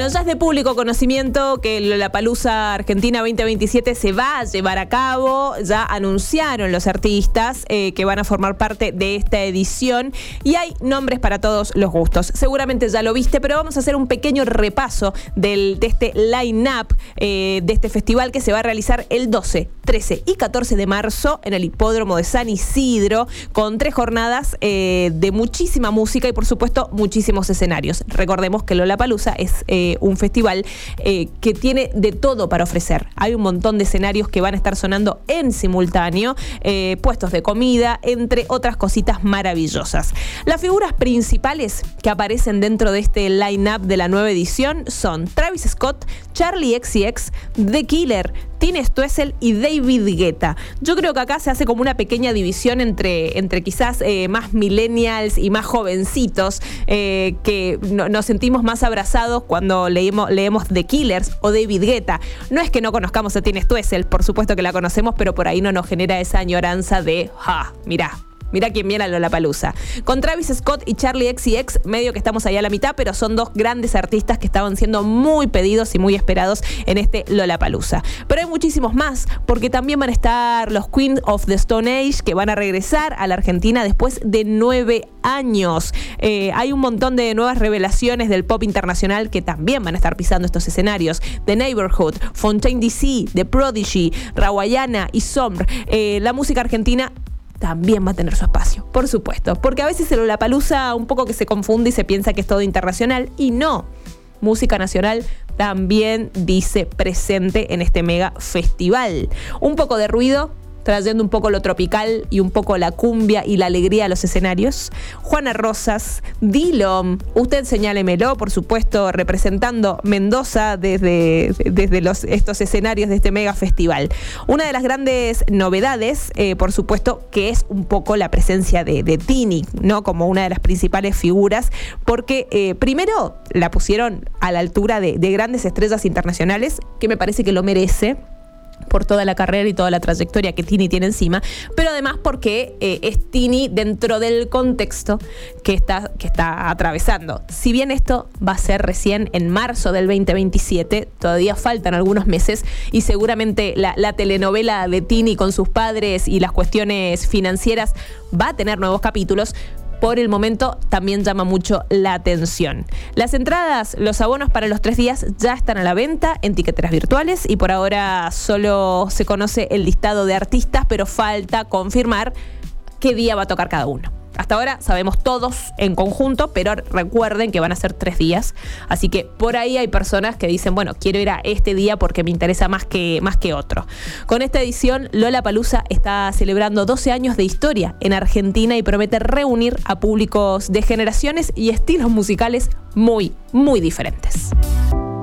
Bueno, ya es de público conocimiento que Lollapalooza Argentina 2027 se va a llevar a cabo. Ya anunciaron los artistas que van a formar parte de esta edición y hay nombres para todos los gustos. Seguramente ya lo viste, pero vamos a hacer un pequeño repaso de este line-up de este festival que se va a realizar el 12, 13 y 14 de marzo en el Hipódromo de San Isidro, con 3 jornadas de muchísima música y por supuesto muchísimos escenarios. Recordemos que Lollapalooza es un festival que tiene de todo para ofrecer. Hay un montón de escenarios que van a estar sonando en simultáneo, puestos de comida, entre otras cositas maravillosas. Las figuras principales que aparecen dentro de este line-up de la nueva edición son Travis Scott, Charli XCX, The Killer, Tini Stoessel y David Guetta. Yo creo que acá se hace como una pequeña división entre quizás más millennials y más jovencitos, que nos sentimos más abrazados cuando leemos The Killers o David Guetta. No es que no conozcamos a Tini Stoessel, por supuesto que la conocemos, pero por ahí no nos genera esa añoranza de, mirá quién viene a Lollapalooza. Con Travis Scott y Charli XCX, medio que estamos ahí a la mitad, pero son 2 grandes artistas que estaban siendo muy pedidos y muy esperados en este Lollapalooza. Pero hay muchísimos más, porque también van a estar los Queens of the Stone Age, que van a regresar a la Argentina después de 9 años. Hay un montón de nuevas revelaciones del pop internacional que también van a estar pisando estos escenarios. The Neighborhood, Fontaine DC, The Prodigy, Rawayana y Somr. La música argentina también va a tener su espacio, por supuesto, porque a veces el Lollapalooza un poco que se confunde y se piensa que es todo internacional, y no. Música nacional también dice presente en este mega festival. Un poco de ruido, trayendo un poco lo tropical y un poco la cumbia y la alegría a los escenarios. Juana Rosas, Dillom, usted señálemelo, por supuesto, representando Mendoza desde estos escenarios de este mega festival. Una de las grandes novedades, por supuesto, que es un poco la presencia de Tini, ¿no? Como una de las principales figuras, porque primero la pusieron a la altura de grandes estrellas internacionales, que me parece que lo merece, por toda la carrera y toda la trayectoria que Tini tiene encima, pero además porque es Tini dentro del contexto que está atravesando. Si bien esto va a ser recién en marzo del 2027, todavía faltan algunos meses y seguramente la telenovela de Tini con sus padres y las cuestiones financieras va a tener nuevos capítulos. Por el momento también llama mucho la atención. Las entradas, los abonos para los 3 días ya están a la venta en tiqueteras virtuales y por ahora solo se conoce el listado de artistas, pero falta confirmar qué día va a tocar cada uno. Hasta ahora sabemos todos en conjunto, pero recuerden que van a ser 3 días. Así que por ahí hay personas que dicen, bueno, quiero ir a este día porque me interesa más que otro. Con esta edición, Lollapalooza está celebrando 12 años de historia en Argentina y promete reunir a públicos de generaciones y estilos musicales muy, muy diferentes.